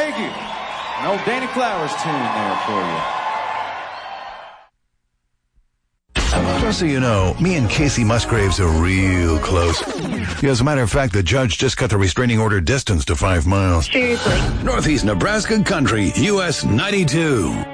Thank you. An old Danny Flowers tune there for you. Just so you know, me and Casey Musgraves are real close. As a matter of fact, the judge just cut the restraining order distance to 5 miles. Seriously. Northeast Nebraska Country, US 92.